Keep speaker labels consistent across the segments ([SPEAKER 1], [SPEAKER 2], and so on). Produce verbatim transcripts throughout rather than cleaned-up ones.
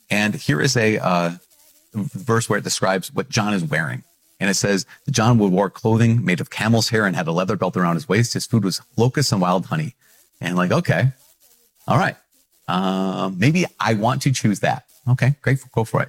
[SPEAKER 1] And here is a uh, verse where it describes what John is wearing. And it says, John would wear clothing made of camel's hair and had a leather belt around his waist. His food was locusts and wild honey. And like, okay, all right. Um, maybe I want to choose that. Okay, great. Go for it.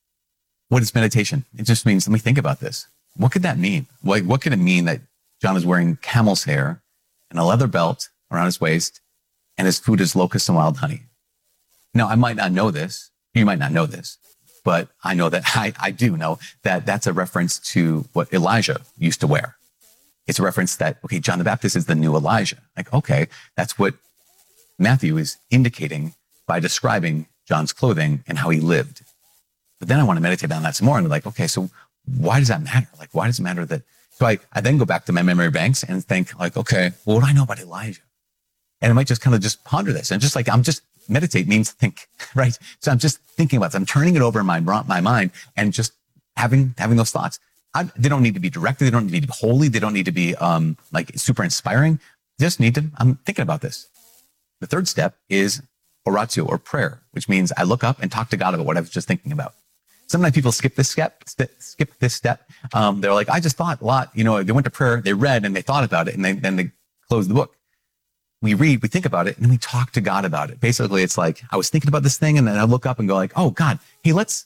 [SPEAKER 1] What is meditation? It just means, let me think about this. What could that mean? Like, what could it mean that John is wearing camel's hair and a leather belt around his waist and his food is locusts and wild honey? Now, I might not know this. You might not know this, but I know that I, I do know that that's a reference to what Elijah used to wear. It's a reference that, okay, John the Baptist is the new Elijah. Like, okay, that's what Matthew is indicating by describing John's clothing and how he lived. But then I want to meditate on that some more and be like, okay, so why does that matter? Like, why does it matter that? So I, I then go back to my memory banks and think like, okay, well, what do I know about Elijah? And I might just kind of just ponder this and just like, I'm just meditate means think, right? So I'm just thinking about it. I'm turning it over in my, my mind and just having, having those thoughts. I, they don't need to be directed. They don't need to be holy. They don't need to be um, like super inspiring. They just need to, I'm thinking about this. The third step is oratio or prayer, which means I look up and talk to God about what I was just thinking about. Sometimes people skip this step, st- skip this step. Um, they're like, I just thought a lot, you know, they went to prayer, they read and they thought about it and they, then they closed the book. We read, we think about it, and then we talk to God about it. Basically, it's like, I was thinking about this thing and then I look up and go like, oh God, hey, let's,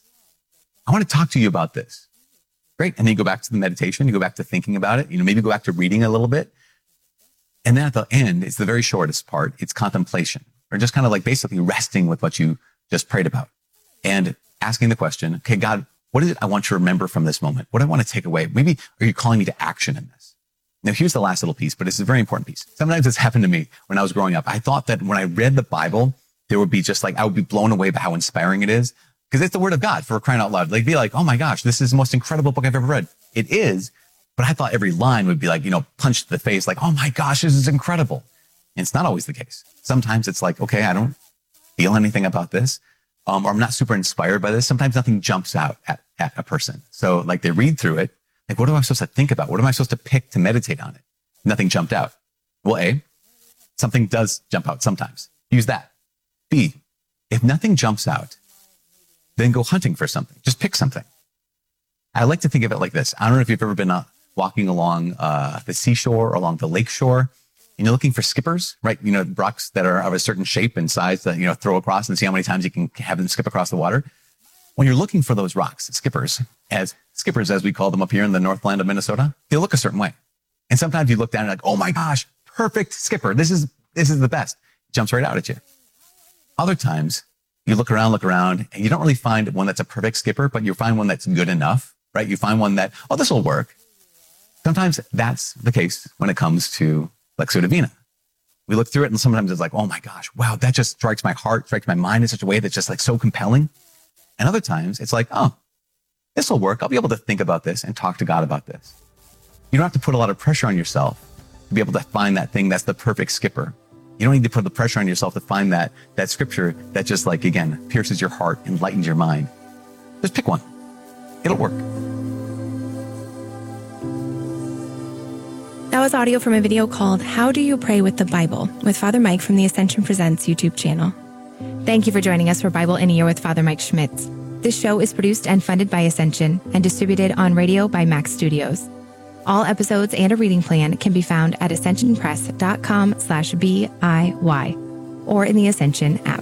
[SPEAKER 1] I want to talk to you about this. Great. And then you go back to the meditation, you go back to thinking about it, you know, maybe go back to reading a little bit. And then at the end, it's the very shortest part. It's contemplation, or just kind of like basically resting with what you just prayed about and asking the question, okay, God, what is it I want you to remember from this moment? What do I want to take away? Maybe are you calling me to action in this? Now, here's the last little piece, but it's a very important piece. Sometimes this happened to me when I was growing up. I thought that when I read the Bible, there would be just like, I would be blown away by how inspiring it is, because it's the word of God, for crying out loud. Like, be like, oh my gosh, this is the most incredible book I've ever read. It is, but I thought every line would be like, you know, punched to the face, like, oh my gosh, this is incredible. And it's not always the case. Sometimes it's like, okay, I don't feel anything about this, um, or I'm not super inspired by this. Sometimes nothing jumps out at, at a person. So like they read through it, like, what am I supposed to think about? What am I supposed to pick to meditate on it? Nothing jumped out. Well, A, something does jump out sometimes. Use that. B, if nothing jumps out, then go hunting for something. Just pick something. I like to think of it like this. I don't know if you've ever been uh, walking along uh, the seashore or along the lake shore, and you're looking for skippers, right? You know, rocks that are of a certain shape and size that, you know, throw across and see how many times you can have them skip across the water. When you're looking for those rocks, skippers, as skippers, as we call them up here in the Northland of Minnesota, they look a certain way. And sometimes you look down and like, oh my gosh, perfect skipper. This is, this is the best. It jumps right out at you. Other times you look around, look around, and you don't really find one that's a perfect skipper, but you find one that's good enough, right? You find one that, oh, this will work. Sometimes that's the case when it comes to Lectio Divina. We look through it and sometimes it's like, oh my gosh, wow, that just strikes my heart, strikes my mind in such a way that's just like so compelling. And other times it's like, oh, this will work. I'll be able to think about this and talk to God about this. You don't have to put a lot of pressure on yourself to be able to find that thing that's the perfect skipper. You don't need to put the pressure on yourself to find that, that scripture that just like, again, pierces your heart and lightens your mind. Just pick one. It'll work.
[SPEAKER 2] That was audio from a video called How Do You Pray with the Bible with Father Mike from the Ascension Presents YouTube channel. Thank you for joining us for Bible in a Year with Father Mike Schmitz. This show is produced and funded by Ascension and distributed on radio by Max Studios. All episodes and a reading plan can be found at ascensionpress.com slash BIY or in the Ascension app.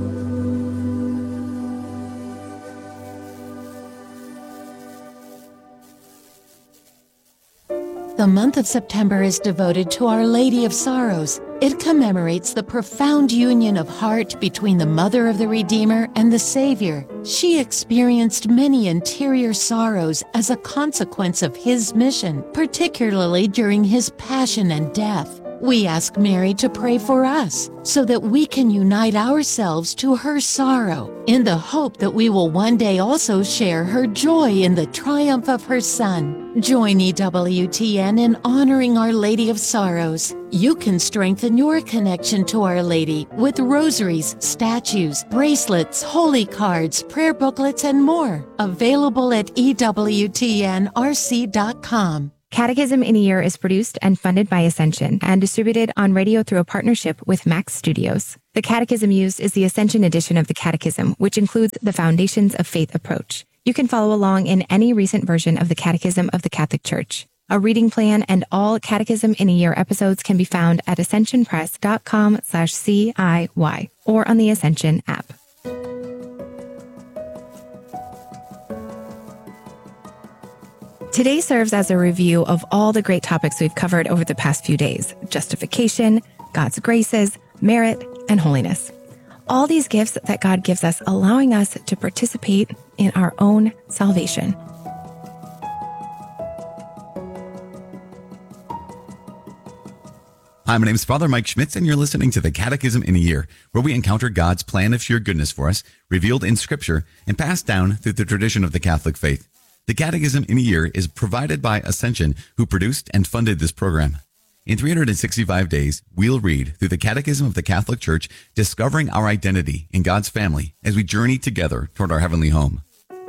[SPEAKER 3] The month of September is devoted to Our Lady of Sorrows. It commemorates the profound union of heart between the Mother of the Redeemer and the Savior. She experienced many interior sorrows as a consequence of His mission, particularly during His passion and death. We ask Mary to pray for us so that we can unite ourselves to her sorrow in the hope that we will one day also share her joy in the triumph of her Son. Join E W T N in honoring Our Lady of Sorrows. You can strengthen your connection to Our Lady with rosaries, statues, bracelets, holy cards, prayer booklets, and more. Available at E W T N R C dot com.
[SPEAKER 2] Catechism in a Year is produced and funded by Ascension and distributed on radio through a partnership with Max Studios. The catechism used is the Ascension edition of the Catechism, which includes the Foundations of Faith approach. You can follow along in any recent version of the Catechism of the Catholic Church. A reading plan and all Catechism in a Year episodes can be found at ascensionpress.com slash CIY or on the Ascension app. Today serves as a review of all the great topics we've covered over the past few days: justification, God's graces, merit, and holiness. All these gifts that God gives us, allowing us to participate in our own salvation.
[SPEAKER 1] Hi, my name is Father Mike Schmitz, and you're listening to the Catechism in a Year, where we encounter God's plan of sheer goodness for us, revealed in Scripture and passed down through the tradition of the Catholic faith. The Catechism in a Year is provided by Ascension, who produced and funded this program. In three hundred sixty-five days, we'll read through the Catechism of the Catholic Church, discovering our identity in God's family as we journey together toward our heavenly home.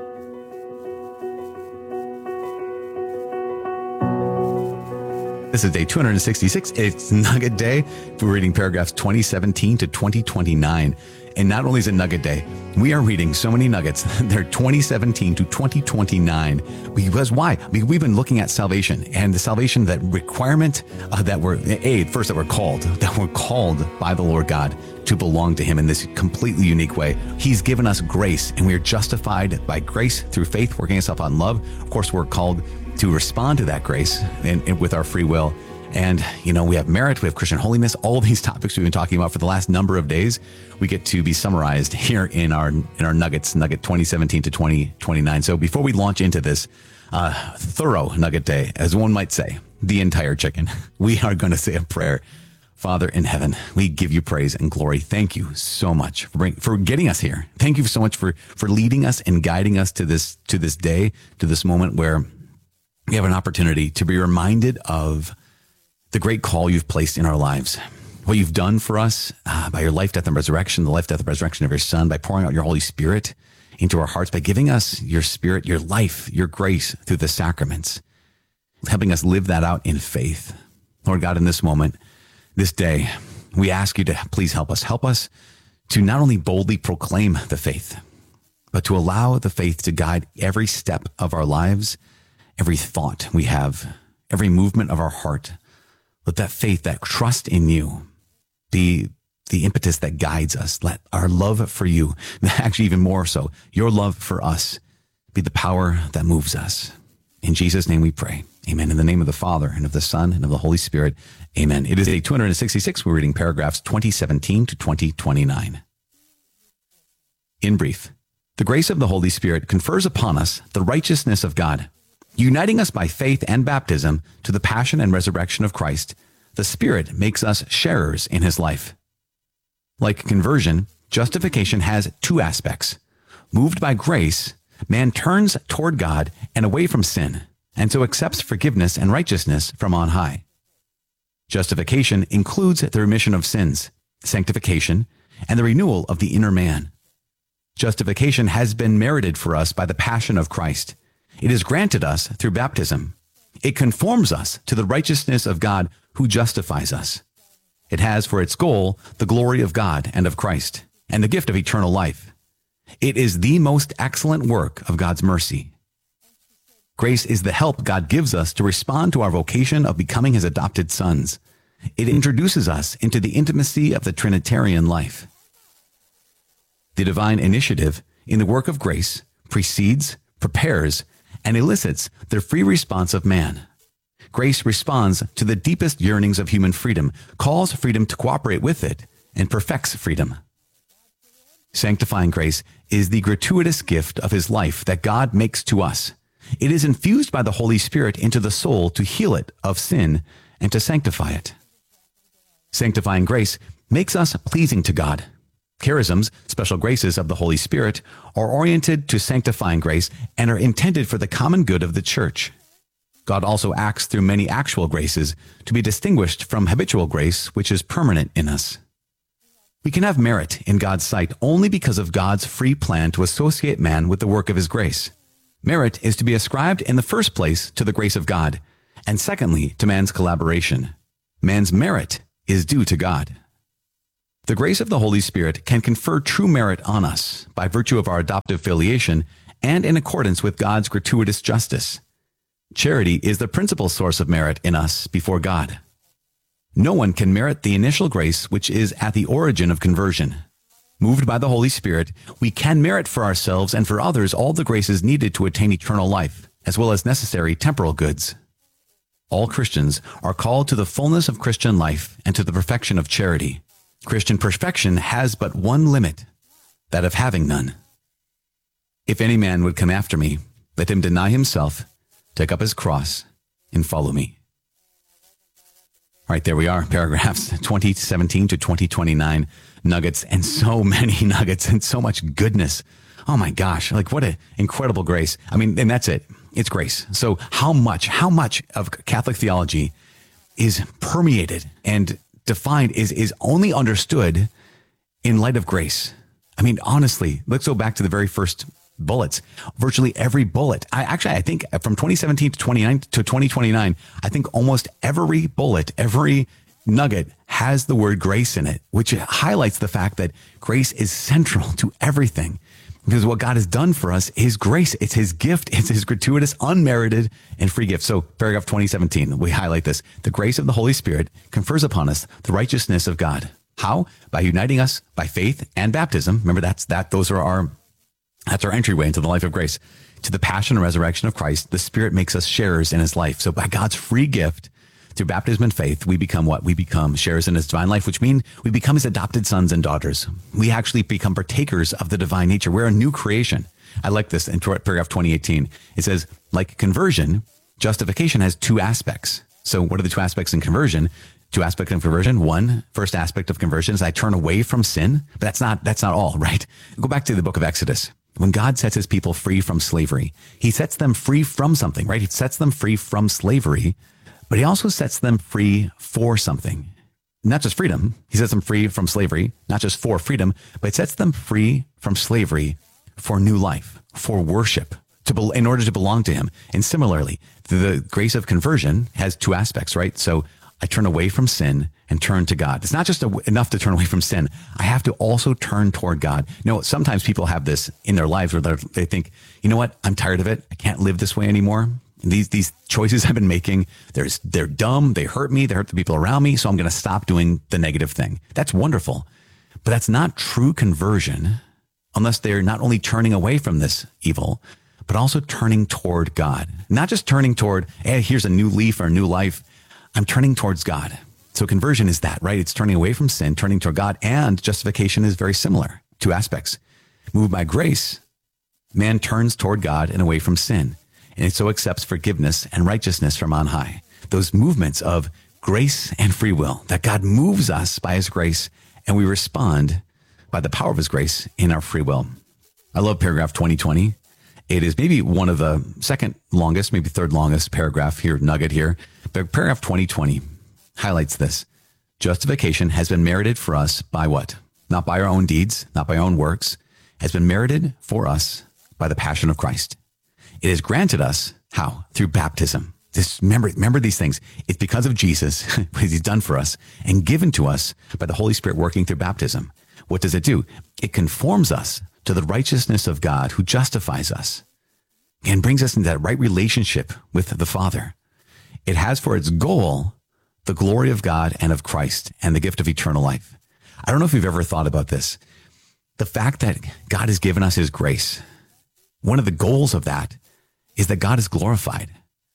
[SPEAKER 1] This is day two hundred sixty-six. It's Nugget Day. We're reading paragraphs twenty seventeen to twenty twenty-nine. And not only is it Nugget Day, we are reading so many nuggets. They're twenty seventeen to twenty twenty-nine. Because why? Because we've been looking at salvation and the salvation, that requirement uh, that we're, A, first that we're called, that we're called by the Lord God to belong to him in this completely unique way. He's given us grace, and we are justified by grace through faith, working itself on love. Of course, we're called to respond to that grace and, and with our free will. And, you know, we have merit, we have Christian holiness, all these topics we've been talking about for the last number of days, we get to be summarized here in our in our Nuggets, Nugget twenty seventeen to twenty twenty-nine. So before we launch into this uh, thorough Nugget Day, as one might say, the entire chicken, we are going to say a prayer. Father in heaven, we give you praise and glory. Thank you so much for bring, for getting us here. Thank you so much for for leading us and guiding us to this to this day, to this moment where we have an opportunity to be reminded of the great call you've placed in our lives, what you've done for us uh, by your life, death, and resurrection, the life, death, and resurrection of your Son, by pouring out your Holy Spirit into our hearts, by giving us your Spirit, your life, your grace through the sacraments, helping us live that out in faith. Lord God, in this moment, this day, we ask you to please help us. Help us to not only boldly proclaim the faith, but to allow the faith to guide every step of our lives, every thought we have, every movement of our heart. Let that faith, that trust in you, be the impetus that guides us. Let our love for you, actually even more so, your love for us, be the power that moves us. In Jesus' name we pray. Amen. In the name of the Father, and of the Son, and of the Holy Spirit. Amen. It is day two hundred sixty-six. We're reading paragraphs twenty seventeen to twenty twenty-nine. In brief, the grace of the Holy Spirit confers upon us the righteousness of God. Uniting us by faith and baptism to the passion and resurrection of Christ, the Spirit makes us sharers in his life. Like conversion, justification has two aspects. Moved by grace, man turns toward God and away from sin, and so accepts forgiveness and righteousness from on high. Justification includes the remission of sins, sanctification, and the renewal of the inner man. Justification has been merited for us by the passion of Christ. It is granted us through baptism. It conforms us to the righteousness of God who justifies us. It has for its goal the glory of God and of Christ, and the gift of eternal life. It is the most excellent work of God's mercy. Grace is the help God gives us to respond to our vocation of becoming his adopted sons. It introduces us into the intimacy of the Trinitarian life. The divine initiative in the work of grace precedes, prepares, and elicits the free response of man. Grace responds to the deepest yearnings of human freedom, calls freedom to cooperate with it, and perfects freedom. Sanctifying grace is the gratuitous gift of his life that God makes to us. It is infused by the Holy Spirit into the soul to heal it of sin and to sanctify it. Sanctifying grace makes us pleasing to God. Charisms, special graces of the Holy Spirit, are oriented to sanctifying grace and are intended for the common good of the church. God also acts through many actual graces to be distinguished from habitual grace, which is permanent in us. We can have merit in God's sight only because of God's free plan to associate man with the work of his grace. Merit is to be ascribed in the first place to the grace of God, and secondly to man's collaboration. Man's merit is due to God. The grace of the Holy Spirit can confer true merit on us by virtue of our adoptive filiation and in accordance with God's gratuitous justice. Charity is the principal source of merit in us before God. No one can merit the initial grace which is at the origin of conversion. Moved by the Holy Spirit, we can merit for ourselves and for others all the graces needed to attain eternal life, as well as necessary temporal goods. All Christians are called to the fullness of Christian life and to the perfection of charity. Christian perfection has but one limit, that of having none. If any man would come after me, let him deny himself, take up his cross, and follow me. All right, there we are, paragraphs twenty seventeen to twenty twenty-nine, nuggets, and so many nuggets and so much goodness. Oh my gosh, like what an incredible grace. I mean, and that's it. It's grace. So how much, how much of Catholic theology is permeated and defined, is, is only understood in light of grace? I mean, honestly, let's go back to the very first bullets. Virtually every bullet. I actually, I think from twenty seventeen to twenty-nine to twenty twenty-nine, I think almost every bullet, every nugget has the word grace in it, which highlights the fact that grace is central to everything. Because what God has done for us is grace. It's his gift. It's his gratuitous, unmerited, and free gift. So paragraph twenty seventeen, we highlight this. The grace of the Holy Spirit confers upon us the righteousness of God. How? By uniting us by faith and baptism. Remember, that's that. Those are our, that's our entryway into the life of grace. To the passion and resurrection of Christ, the Spirit makes us sharers in his life. So by God's free gift, through baptism and faith, we become what? We become sharers in his divine life, which means we become his adopted sons and daughters. We actually become partakers of the divine nature. We're a new creation. I like this in paragraph twenty eighteen. It says, like conversion, justification has two aspects. So what are the two aspects in conversion? Two aspects of conversion. One, first aspect of conversion is I turn away from sin, but that's not, that's not all, right? Go back to the book of Exodus. When God sets his people free from slavery, he sets them free from something, right? He sets them free from slavery, but he also sets them free for something. Not just freedom. He sets them free from slavery, not just for freedom, but it sets them free from slavery for new life, for worship, to be, in order to belong to him. And similarly, the grace of conversion has two aspects, right? So I turn away from sin and turn to God. It's not just a, enough to turn away from sin. I have to also turn toward God. You know, sometimes people have this in their lives where they think, you know what? I'm tired of it. I can't live this way anymore. These these choices I've been making, there's, they're dumb, they hurt me, they hurt the people around me, so I'm going to stop doing the negative thing. That's wonderful. But that's not true conversion unless they're not only turning away from this evil, but also turning toward God. Not just turning toward, hey, here's a new leaf or a new life. I'm turning towards God. So conversion is that, right? It's turning away from sin, turning toward God, and justification is very similar. Two aspects. Moved by grace, man turns toward God and away from sin. And it so accepts forgiveness and righteousness from on high. Those movements of grace and free will, that God moves us by his grace and we respond by the power of his grace in our free will. I love paragraph twenty twenty. It is maybe one of the second longest, maybe third longest paragraph here, nugget here. But paragraph twenty twenty highlights this. Justification has been merited for us by what? Not by our own deeds, not by our own works, has been merited for us by the passion of Christ. It is granted us, how? Through baptism. This, remember, remember these things. It's because of Jesus, what he's done for us, and given to us by the Holy Spirit working through baptism. What does it do? It conforms us to the righteousness of God who justifies us and brings us into that right relationship with the Father. It has for its goal the glory of God and of Christ and the gift of eternal life. I don't know if you've ever thought about this. The fact that God has given us his grace, one of the goals of that is that God is glorified.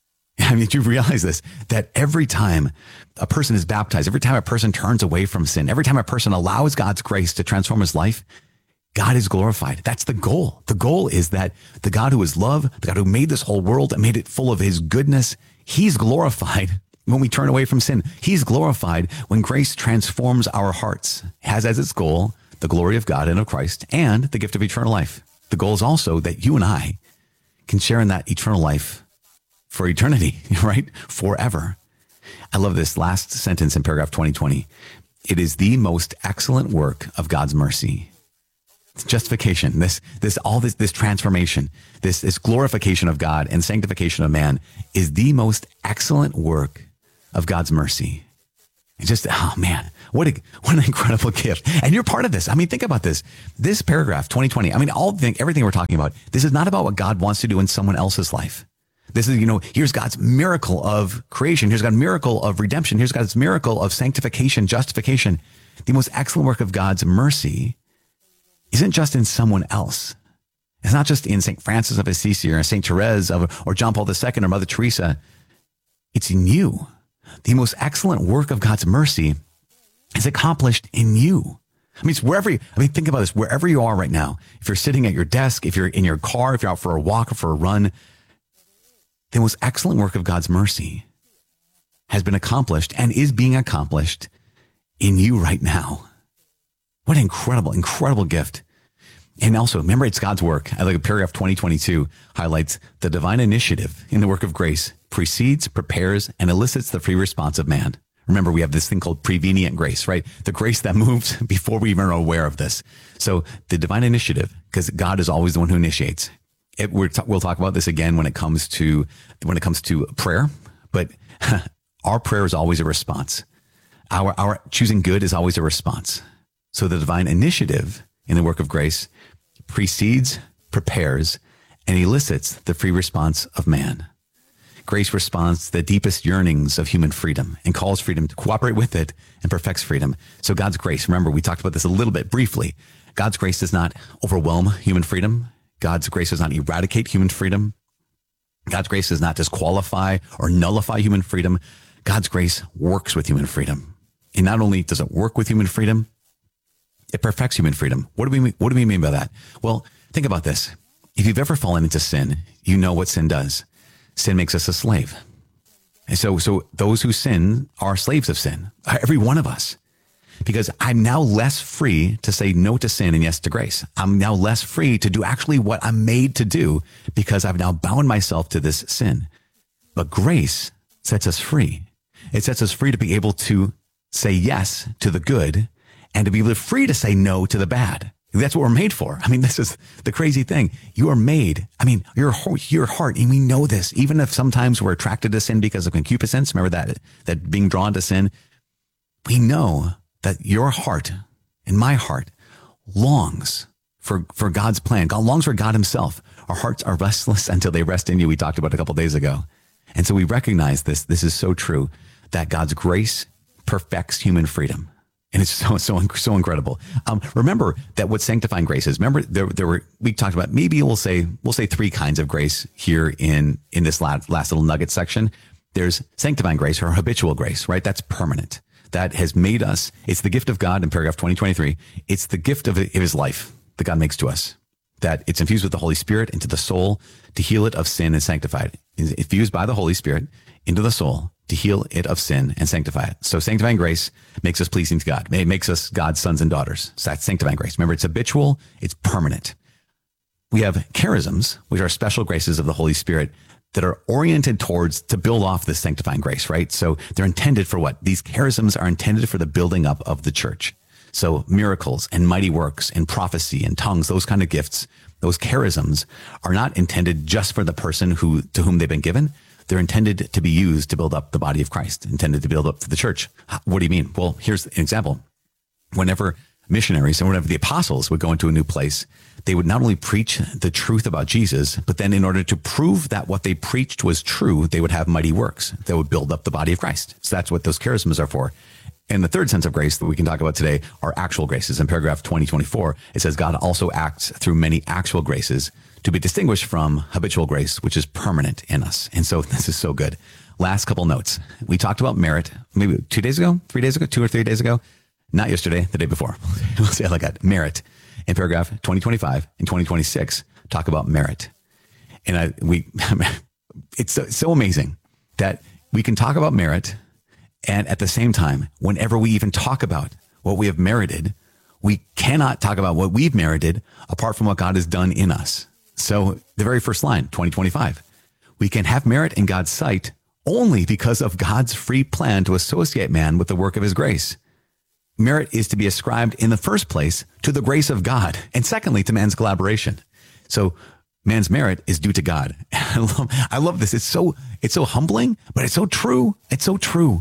[SPEAKER 1] I mean, you realize this, that every time a person is baptized, every time a person turns away from sin, every time a person allows God's grace to transform his life, God is glorified. That's the goal. The goal is that the God who is love, the God who made this whole world and made it full of his goodness, he's glorified when we turn away from sin. He's glorified when grace transforms our hearts, it has as its goal the glory of God and of Christ and the gift of eternal life. The goal is also that you and I can share in that eternal life for eternity, right? Forever. I love this last sentence in paragraph twenty twenty. It is the most excellent work of God's mercy. It's justification, this, this, all this, this transformation, this, this glorification of God and sanctification of man is the most excellent work of God's mercy. It's just, oh man, what a, what an incredible gift. And you're part of this. I mean, think about this. This paragraph, twenty twenty, I mean, all the, everything we're talking about, this is not about what God wants to do in someone else's life. This is, you know, here's God's miracle of creation. Here's God's miracle of redemption. Here's God's miracle of sanctification, justification. The most excellent work of God's mercy isn't just in someone else. It's not just in Saint Francis of Assisi or Saint Therese of, or John Paul the Second or Mother Teresa. It's in you. The most excellent work of God's mercy is accomplished in you. I mean, it's wherever you, I mean, think about this, wherever you are right now, if you're sitting at your desk, if you're in your car, if you're out for a walk or for a run, the most excellent work of God's mercy has been accomplished and is being accomplished in you right now. What an incredible, incredible gift. And also, remember, it's God's work. I like paragraph twenty twenty-two highlights the divine initiative in the work of grace precedes, prepares, and elicits the free response of man. Remember, we have this thing called prevenient grace, right? The grace that moves before we even are aware of this. So the divine initiative, because God is always the one who initiates. It, we're t- we'll talk about this again when it comes to when it comes to prayer, but our prayer is always a response. Our our choosing good is always a response. So the divine initiative in the work of grace precedes, prepares, and elicits the free response of man. Grace responds to the deepest yearnings of human freedom and calls freedom to cooperate with it and perfects freedom. So God's grace, remember, we talked about this a little bit briefly. God's grace does not overwhelm human freedom. God's grace does not eradicate human freedom. God's grace does not disqualify or nullify human freedom. God's grace works with human freedom. And not only does it work with human freedom, it perfects human freedom. What do we mean? What do we mean by that? Well, think about this. If you've ever fallen into sin, you know what sin does. Sin makes us a slave. And so, so those who sin are slaves of sin, every one of us, because I'm now less free to say no to sin and yes to grace. I'm now less free to do actually what I'm made to do because I've now bound myself to this sin. But grace sets us free. It sets us free to be able to say yes to the good and to be free to say no to the bad. That's what we're made for. I mean, this is the crazy thing. You are made. I mean, your your heart, and we know this, even if sometimes we're attracted to sin because of concupiscence. Remember that, that being drawn to sin. We know that your heart and my heart longs for, for God's plan. God longs for God himself. Our hearts are restless until they rest in you. We talked about it a couple of days ago. And so we recognize this. This is so true, that God's grace perfects human freedom. And it's so, so, so incredible. Um, remember that what sanctifying grace is. Remember there, there were, we talked about, maybe we'll say, we'll say three kinds of grace here in, in this last, last little nugget section. There's sanctifying grace or habitual grace, right? That's permanent. That has made us, it's the gift of God in paragraph twenty twenty-three. It's the gift of his life that God makes to us, that it's infused with the Holy Spirit into the soul to heal it of sin and sanctify it. It's infused by the Holy Spirit into the soul to heal it of sin and sanctify it. So sanctifying grace makes us pleasing to God. It makes us God's sons and daughters. So that's sanctifying grace. Remember, it's habitual. It's permanent. We have charisms, which are special graces of the Holy Spirit that are oriented towards to build off this sanctifying grace, right? So they're intended for what? These charisms are intended for the building up of the church. So miracles and mighty works and prophecy and tongues, those kind of gifts, those charisms are not intended just for the person who to whom they've been given. They're intended to be used to build up the body of Christ, intended to build up the church. What do you mean? Well, here's an example. Whenever missionaries and whenever the apostles would go into a new place, they would not only preach the truth about Jesus, but then in order to prove that what they preached was true, they would have mighty works that would build up the body of Christ. So that's what those charisms are for. And the third sense of grace that we can talk about today are actual graces. In paragraph twenty twenty-four, it says God also acts through many actual graces to be distinguished from habitual grace, which is permanent in us. And so this is so good. Last couple notes. We talked about merit maybe two days ago, three days ago, two or three days ago. Not yesterday, the day before. We'll say it like that. Merit. In paragraph twenty twenty-five and twenty twenty-six, talk about merit. And I, we, it's so, so amazing that we can talk about merit, and at the same time, whenever we even talk about what we have merited, we cannot talk about what we've merited apart from what God has done in us. So the very first line, twenty twenty-five, we can have merit in God's sight only because of God's free plan to associate man with the work of his grace. Merit is to be ascribed in the first place to the grace of God, and secondly, to man's collaboration. So man's merit is due to God. I love, I love this. It's so, it's so humbling, but it's so true. It's so true.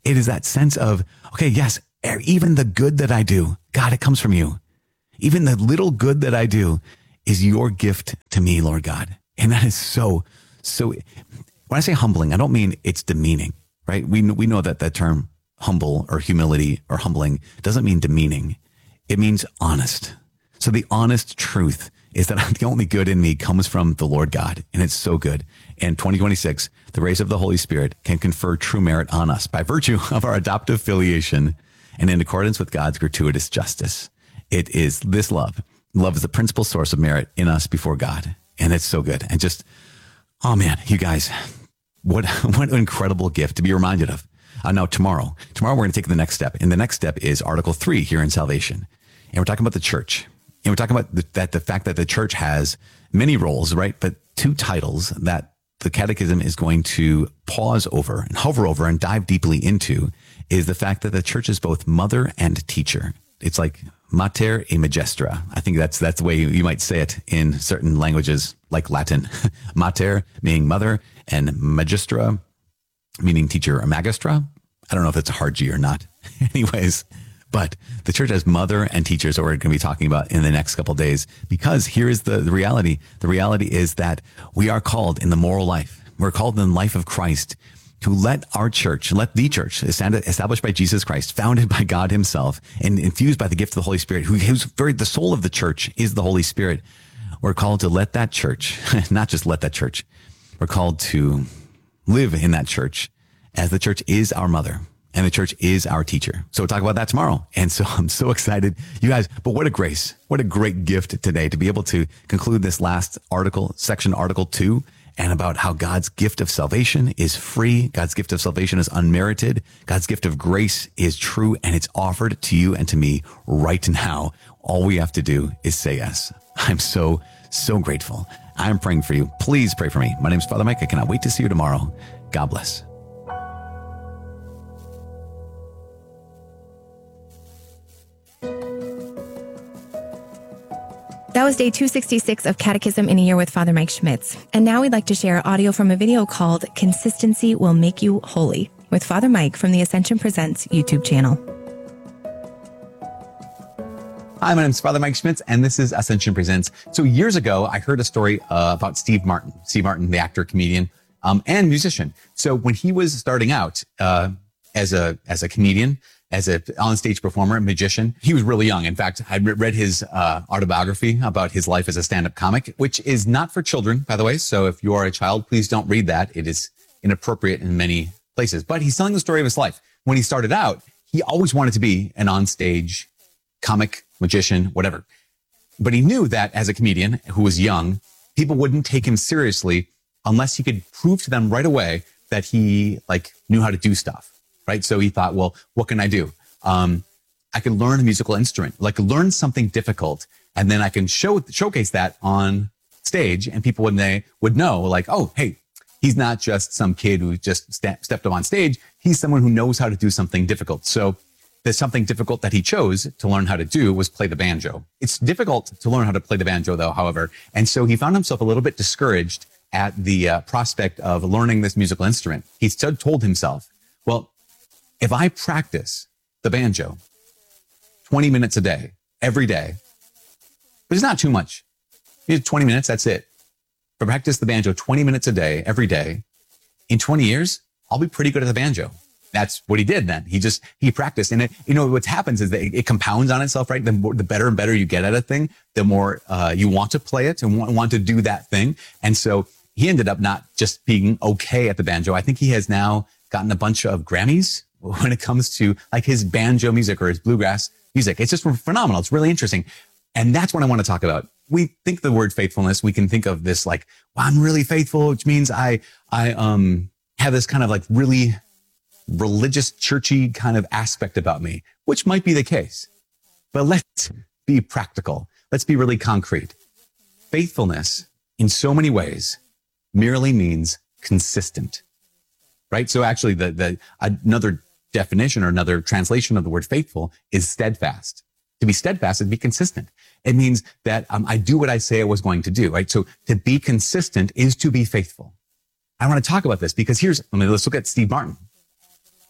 [SPEAKER 1] It is that sense of, okay, yes, even the good that I do, God, it comes from you. Even the little good that I do is your gift to me, Lord God. And that is so, so, when I say humbling, I don't mean it's demeaning, right? We, we know that that term humble or humility or humbling doesn't mean demeaning. It means honest. So the honest truth is that the only good in me comes from the Lord God, and it's so good. In twenty twenty-six, the grace of the Holy Spirit can confer true merit on us by virtue of our adoptive filiation and in accordance with God's gratuitous justice. It is this love. Love is the principal source of merit in us before God, and it's so good. And just, oh man, you guys, what, what an incredible gift to be reminded of. Uh, now, tomorrow, tomorrow we're going to take the next step, and the next step is Article three here in salvation. And we're talking about the church. And we're talking about the, that the fact that the church has many roles, right? But two titles that the catechism is going to pause over and hover over and dive deeply into is the fact that the church is both mother and teacher. It's like mater e magistra. I think that's, that's the way you, you might say it in certain languages like Latin. Mater meaning mother and magistra meaning teacher or magistra. I don't know if it's a hard G or not. Anyways, but the church has mother and teachers that we're going to be talking about in the next couple of days, because here is the, the reality. The reality is that we are called in the moral life. We're called in the life of Christ to let our church, let the church established by Jesus Christ, founded by God himself and infused by the gift of the Holy Spirit, who, who's very, the soul of the church is the Holy Spirit. We're called to let that church, not just let that church, we're called to live in that church as the church is our mother. And the church is our teacher. So we'll talk about that tomorrow. And so I'm so excited, you guys, but what a grace, what a great gift today to be able to conclude this last article, section article two, and about how God's gift of salvation is free. God's gift of salvation is unmerited. God's gift of grace is true, and it's offered to you and to me right now. All we have to do is say yes. I'm so, so grateful. I'm praying for you. Please pray for me. My name is Father Mike. I cannot wait to see you tomorrow. God bless.
[SPEAKER 2] That was day two sixty-six of Catechism in a Year with Father Mike Schmitz. And now we'd like to share audio from a video called Consistency Will Make You Holy with Father Mike from the Ascension Presents YouTube channel.
[SPEAKER 1] Hi, my name is Father Mike Schmitz, and this is Ascension Presents. So years ago, I heard a story uh, about Steve Martin. Steve Martin, the actor, comedian, um, and musician. So when he was starting out uh, as a as a comedian, as an on-stage performer, magician, he was really young. In fact, I read his uh, autobiography about his life as a stand-up comic, which is not for children, by the way. So if you are a child, please don't read that. It is inappropriate in many places. But he's telling the story of his life. When he started out, he always wanted to be an on-stage comic, magician, whatever. But he knew that as a comedian who was young, people wouldn't take him seriously unless he could prove to them right away that he like knew how to do stuff. Right. So he thought, well, what can I do? Um, I can learn a musical instrument, like learn something difficult. And then I can show, showcase that on stage, and people when they would know like, oh, hey, he's not just some kid who just ste- stepped up on stage. He's someone who knows how to do something difficult. So the something difficult that he chose to learn how to do was play the banjo. It's difficult to learn how to play the banjo though, however. And so he found himself a little bit discouraged at the uh, prospect of learning this musical instrument. He still told himself, well, if I practice the banjo twenty minutes a day, every day, but it's not too much. You need twenty minutes, that's it. If I practice the banjo twenty minutes a day, every day, in twenty years, I'll be pretty good at the banjo. That's what he did then. He just, he practiced. And it, you know, what happens is that it, it compounds on itself, right? The more, the better and better you get at a thing, the more uh, you want to play it and want, want to do that thing. And so he ended up not just being okay at the banjo. I think he has now gotten a bunch of Grammys when it comes to like his banjo music or his bluegrass music. It's just phenomenal. It's really interesting. And that's what I want to talk about. We think the word faithfulness, we can think of this like, well, I'm really faithful, which means I, I, um, have this kind of like really religious, churchy kind of aspect about me, which might be the case, but let's be practical. Let's be really concrete. Faithfulness in so many ways merely means consistent, right? So actually the, the, another definition or another translation of the word faithful is steadfast. To be steadfast is to be consistent. It means that um, I do what I say I was going to do, right? So to be consistent is to be faithful. I want to talk about this because here's, I mean, let's look at Steve Martin.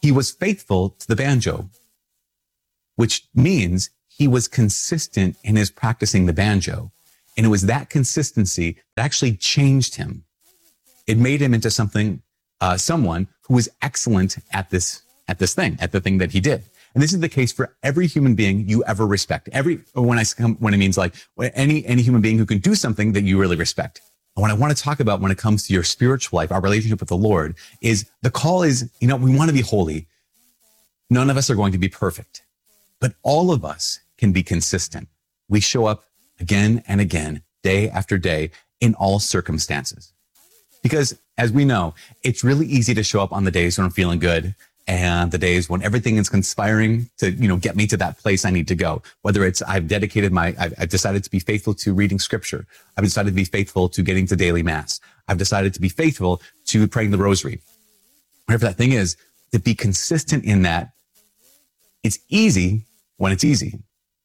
[SPEAKER 1] he was faithful to the banjo, which means he was consistent in his practicing the banjo. And it was that consistency that actually changed him. It made him into something, uh, someone who was excellent at this, at this thing, at the thing that he did. And this is the case for every human being you ever respect. Every, when I come, when it means like any, any human being who can do something that you really respect. And what I want to talk about when it comes to your spiritual life, our relationship with the Lord, is the call is, you know, we want to be holy. None of us are going to be perfect, but all of us can be consistent. We show up again and again, day after day, in all circumstances. Because as we know, it's really easy to show up on the days when I'm feeling good and the days when everything is conspiring to, you know, get me to that place I need to go. Whether it's I've dedicated my, I've, I've decided to be faithful to reading scripture. I've decided to be faithful to getting to daily mass. I've decided to be faithful to praying the rosary. Whatever that thing is, to be consistent in that. It's easy when it's easy,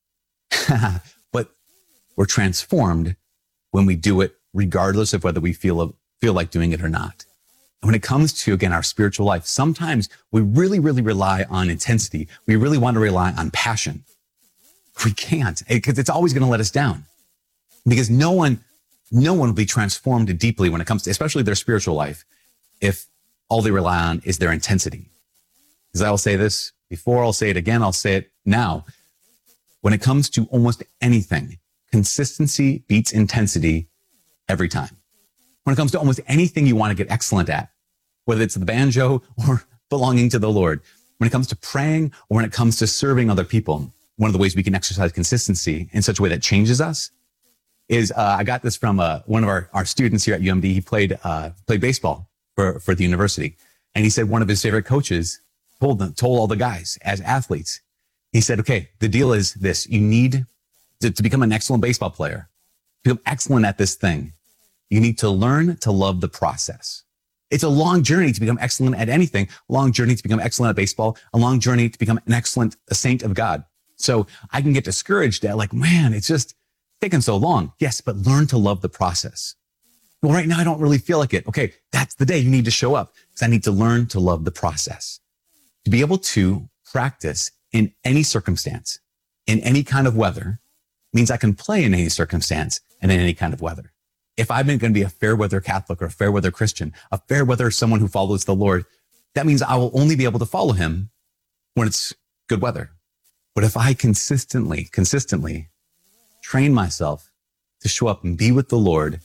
[SPEAKER 1] but we're transformed when we do it, regardless of whether we feel, feel like doing it or not. And when it comes to, again, our spiritual life, sometimes we really, really rely on intensity. We really want to rely on passion. We can't, because it's always going to let us down. Because no one, no one will be transformed deeply when it comes to, especially their spiritual life, if all they rely on is their intensity. Because I will say this before, I'll say it again, I'll say it now. When it comes to almost anything, consistency beats intensity every time. When it comes to almost anything you want to get excellent at, whether it's the banjo or belonging to the Lord, when it comes to praying or when it comes to serving other people, one of the ways we can exercise consistency in such a way that changes us is, uh, I got this from uh, one of our, our students here at U M D. He played, uh, played baseball for, for the university. And he said one of his favorite coaches told them, told all the guys as athletes, he said, okay, the deal is this. You need to, to become an excellent baseball player, become excellent at this thing. You need to learn to love the process. It's a long journey to become excellent at anything, a long journey to become excellent at baseball, a long journey to become an excellent a saint of God. So I can get discouraged at like, man, it's just taken so long. Yes, but learn to love the process. Well, right now I don't really feel like it. Okay, that's the day you need to show up because I need to learn to love the process. To be able to practice in any circumstance, in any kind of weather, means I can play in any circumstance and in any kind of weather. If I'm going to be a fair weather Catholic or a fair weather Christian, a fair weather someone who follows the Lord, that means I will only be able to follow him when it's good weather. But if I consistently, consistently train myself to show up and be with the Lord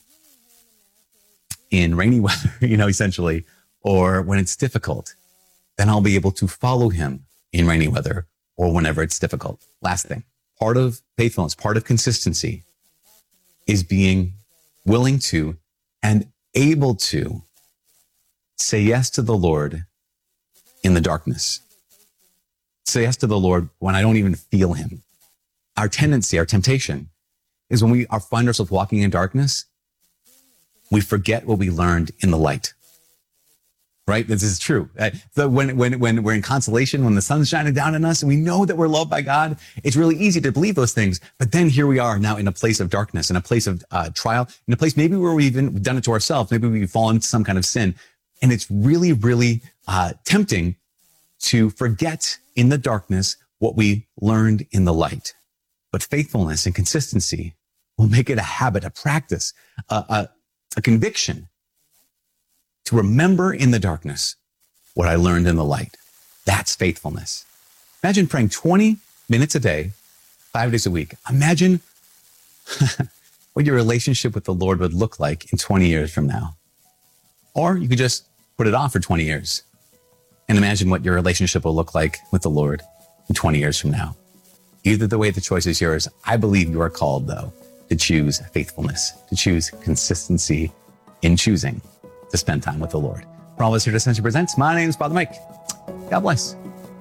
[SPEAKER 1] in rainy weather, you know, essentially, or when it's difficult, then I'll be able to follow him in rainy weather or whenever it's difficult. Last thing, part of faithfulness, part of consistency is being willing to and able to say yes to the Lord in the darkness. Say yes to the Lord when I don't even feel him. Our tendency, our temptation is when we are, find ourselves walking in darkness, we forget what we learned in the light. Right? This is true. Uh, so when, when, when we're in consolation, when the sun's shining down on us and we know that we're loved by God, it's really easy to believe those things. But then here we are now in a place of darkness, in a place of uh, trial, in a place maybe where we've even done it to ourselves. Maybe we've fallen into some kind of sin. And it's really, really uh, tempting to forget in the darkness what we learned in the light. But faithfulness and consistency will make it a habit, a practice, a, a, a conviction to remember in the darkness what I learned in the light. That's faithfulness. Imagine praying twenty minutes a day, five days a week. Imagine what your relationship with the Lord would look like in twenty years from now. Or you could just put it off for twenty years and imagine what your relationship will look like with the Lord in twenty years from now. Either the way, the choice is yours. I believe you are called, though, to choose faithfulness, to choose consistency in choosing to spend time with the Lord. For all of us here at Ascension Presents, my name is Father Mike. God bless.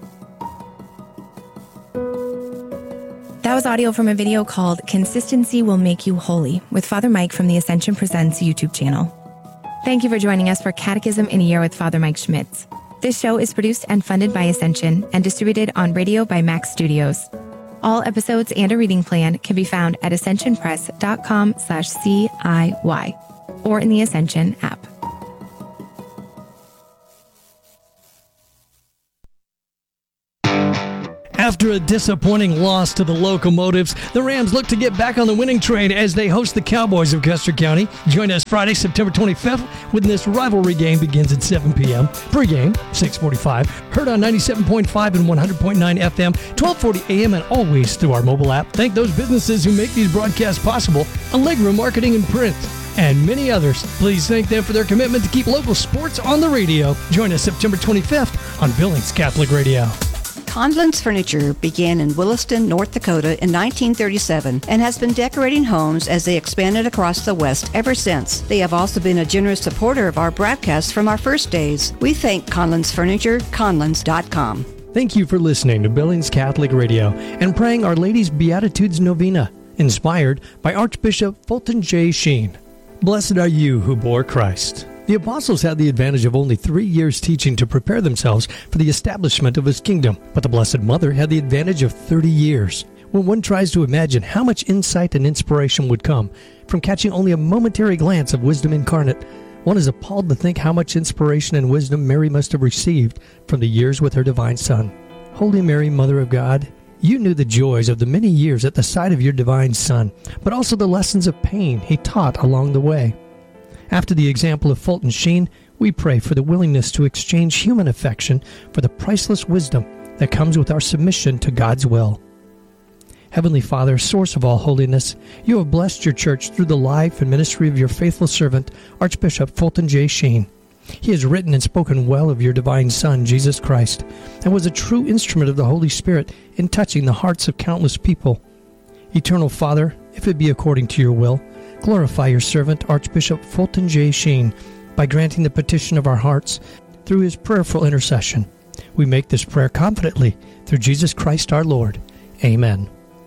[SPEAKER 2] That was audio from a video called Consistency Will Make You Holy with Father Mike from the Ascension Presents YouTube channel. Thank you for joining us for Catechism in a Year with Father Mike Schmitz. This show is produced and funded by Ascension and distributed on radio by Max Studios. All episodes and a reading plan can be found at ascensionpress.com slash CIY or in the Ascension app.
[SPEAKER 4] After a disappointing loss to the Locomotives, the Rams look to get back on the winning train as they host the Cowboys of Custer County. Join us Friday, September twenty-fifth, when this rivalry game begins at seven p.m. Pre-game, six forty-five. Heard on ninety-seven point five and one hundred point nine F M, twelve forty A M, and always through our mobile app. Thank those businesses who make these broadcasts possible: Allegra Marketing and Print, and many others. Please thank them for their commitment to keep local sports on the radio. Join us September twenty-fifth on Billings Catholic Radio.
[SPEAKER 5] Conlon's Furniture began in Williston, North Dakota in nineteen thirty-seven and has been decorating homes as they expanded across the West ever since. They have also been a generous supporter of our broadcasts from our first days. We thank Conlon's Furniture, conlons dot com.
[SPEAKER 4] Thank you for listening to Billings Catholic Radio and praying Our Lady's Beatitudes Novena, inspired by Archbishop Fulton J. Sheen. Blessed are you who bore Christ. The apostles had the advantage of only three years teaching to prepare themselves for the establishment of his kingdom, but the Blessed Mother had the advantage of thirty years. When one tries to imagine how much insight and inspiration would come from catching only a momentary glance of wisdom incarnate, one is appalled to think how much inspiration and wisdom Mary must have received from the years with her divine Son. Holy Mary, Mother of God, you knew the joys of the many years at the side of your divine Son, but also the lessons of pain he taught along the way. After the example of Fulton Sheen, we pray for the willingness to exchange human affection for the priceless wisdom that comes with our submission to God's will. Heavenly Father, source of all holiness, you have blessed your church through the life and ministry of your faithful servant, Archbishop Fulton J. Sheen. He has written and spoken well of your divine Son, Jesus Christ, and was a true instrument of the Holy Spirit in touching the hearts of countless people. Eternal Father, if it be according to your will, glorify your servant, Archbishop Fulton J. Sheen, by granting the petition of our hearts through his prayerful intercession. We make this prayer confidently through Jesus Christ our Lord. Amen.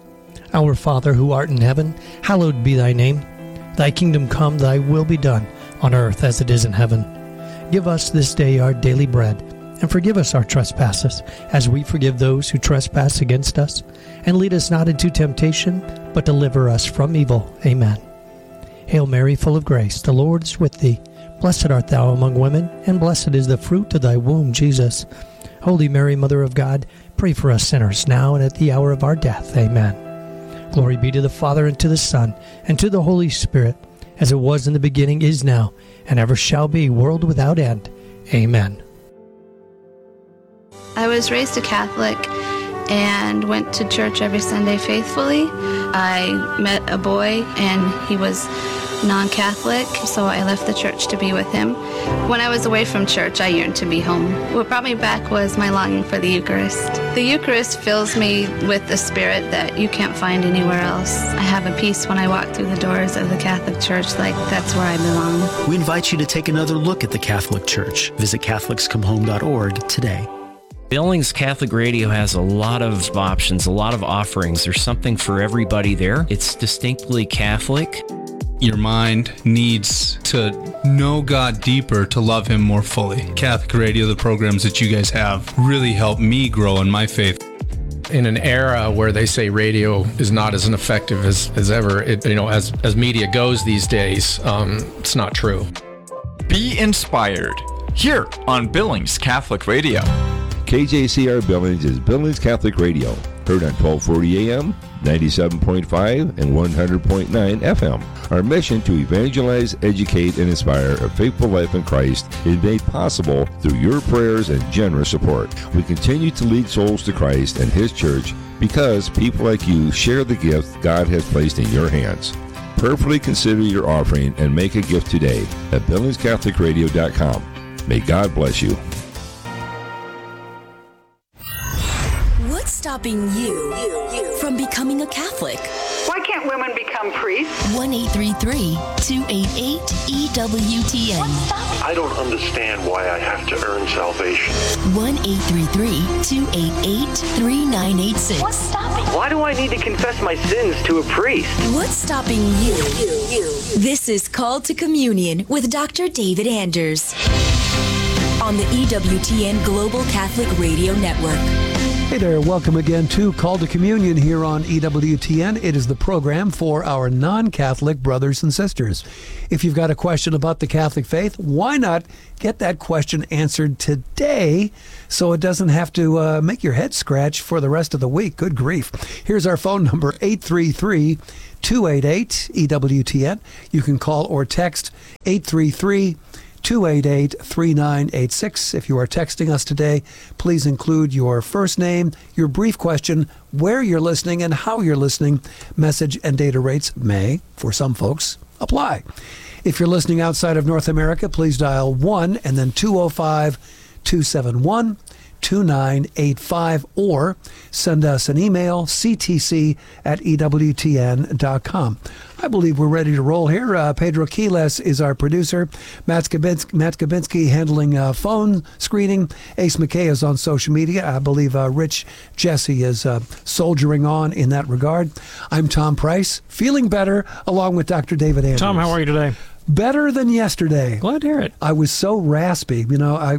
[SPEAKER 4] Our Father, who art in heaven, hallowed be thy name. Thy kingdom come, thy will be done, on earth as it is in heaven. Give us this day our daily bread, and forgive us our trespasses, as we forgive those who trespass against us. And lead us not into temptation, but deliver us from evil. Amen. Hail Mary, full of grace, the Lord is with thee. Blessed art thou among women, and blessed is the fruit of thy womb, Jesus. Holy Mary, Mother of God, pray for us sinners, now and at the hour of our death. Amen. Glory be to the Father, and to the Son, and to the Holy Spirit, as it was in the beginning, is now, and ever shall be, world without end. Amen.
[SPEAKER 6] I was raised a Catholic and went to church every Sunday faithfully. I met a boy, and he was non-Catholic, so I left the church to be with him. When I was away from church, I yearned to be home. What brought me back was my longing for the Eucharist. The Eucharist fills me with the spirit that you can't find anywhere else. I have a peace when I walk through the doors of the Catholic Church, like that's where I belong.
[SPEAKER 7] We invite you to take another look at the Catholic Church. Visit Catholics Come Home dot org today.
[SPEAKER 8] Billings Catholic Radio has a lot of options, a lot of offerings. There's something for everybody there. It's distinctly Catholic.
[SPEAKER 9] Your mind needs to know God deeper to love Him more fully. Catholic Radio, the programs that you guys have, really help me grow in my faith.
[SPEAKER 10] In an era where they say radio is not as effective as, as ever, it, you know, as, as media goes these days, um, it's not true.
[SPEAKER 11] Be inspired here on Billings Catholic Radio.
[SPEAKER 12] K J C R Billings is Billings Catholic Radio, heard on twelve forty A M, ninety-seven point five, and one hundred point nine F M. Our mission to evangelize, educate, and inspire a faithful life in Christ is made possible through your prayers and generous support. We continue to lead souls to Christ and His church because people like you share the gift God has placed in your hands. Prayerfully consider your offering and make a gift today at billings catholic radio dot com. May God bless you.
[SPEAKER 13] What's stopping you from becoming a Catholic?
[SPEAKER 14] Why can't women become priests?
[SPEAKER 13] one eight three three, two eight eight, E W T N.
[SPEAKER 15] I don't understand why I have to earn salvation.
[SPEAKER 13] one eight three three, two eight eight, three nine eight six.
[SPEAKER 14] What's stopping? Why do I need to confess my sins to a priest?
[SPEAKER 13] What's stopping you? you, you. This is Called to Communion with Doctor David Anders on the E W T N Global Catholic Radio Network.
[SPEAKER 16] Hey there, welcome again to Call to Communion here on E W T N. It is the program for our non-Catholic brothers and sisters. If you've got a question about the Catholic faith, why not get that question answered today so it doesn't have to uh, make your head scratch for the rest of the week? Good grief. Here's our phone number, eight three three, two eight eight, E W T N. You can call or text eight three three, two eight eight, three nine eight six. If you are texting us today, please include your first name, your brief question, where you're listening, and how you're listening. Message and data rates may, for some folks, apply. If you're listening outside of North America, please dial one and then two oh five, two seven one, two nine eight five or send us an email, c t c at e w t n dot com. I believe we're ready to roll here. Uh, Pedro Quiles is our producer. Matt Skabinski, Matt Skabinski handling uh, phone screening. Ace McKay is on social media. I believe uh, Rich Jesse is uh, soldiering on in that regard. I'm Tom Price, feeling better, along with Doctor David Andrews.
[SPEAKER 17] Tom, how are you today?
[SPEAKER 16] Better than yesterday.
[SPEAKER 17] Glad to hear it.
[SPEAKER 16] I was so raspy. You know, I...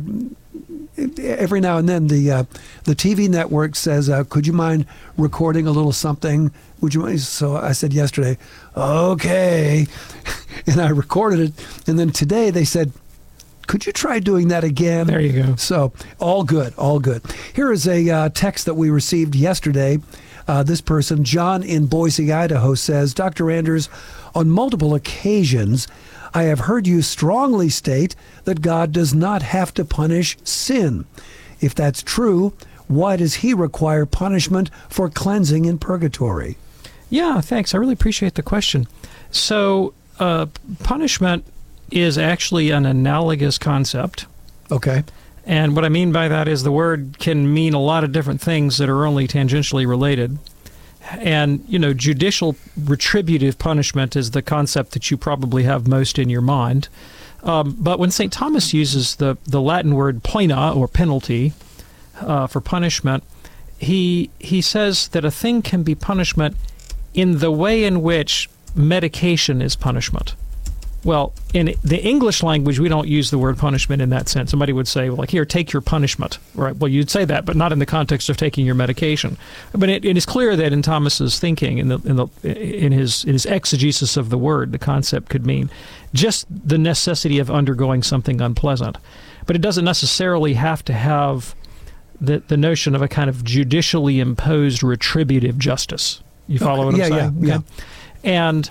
[SPEAKER 16] Every now and then, the uh, the T V network says, uh, "Could you mind recording a little something? Would you mind?" So I said yesterday, "Okay," and I recorded it. And then today they said, "Could you try doing that again?"
[SPEAKER 17] There you go.
[SPEAKER 16] So all good, all good. Here is a uh, text that we received yesterday. Uh, this person, John in Boise, Idaho, says, "Doctor Anders, on multiple occasions, I have heard you strongly state that God does not have to punish sin. If that's true, why does he require punishment for cleansing in purgatory?"
[SPEAKER 17] Yeah, thanks. I really appreciate the question. So, uh, punishment is actually an analogous concept.
[SPEAKER 16] Okay.
[SPEAKER 17] And what I mean by that is the word can mean a lot of different things that are only tangentially related. And, you know, judicial retributive punishment is the concept that you probably have most in your mind. Um, but when Saint Thomas uses the, the Latin word poena, or penalty, uh, for punishment, he he says that a thing can be punishment in the way in which medication is punishment. Well, in the English language, we don't use the word punishment in that sense. Somebody would say, well, like, here, take your punishment. Right? Well, you'd say that, but not in the context of taking your medication. But it, it is clear that in Thomas's thinking, in the in the in his in his exegesis of the word, the concept could mean just the necessity of undergoing something unpleasant. But it doesn't necessarily have to have the the notion of a kind of judicially imposed retributive justice. You follow
[SPEAKER 16] Okay.
[SPEAKER 17] what I'm
[SPEAKER 16] yeah,
[SPEAKER 17] saying?
[SPEAKER 16] Yeah, yeah.
[SPEAKER 17] And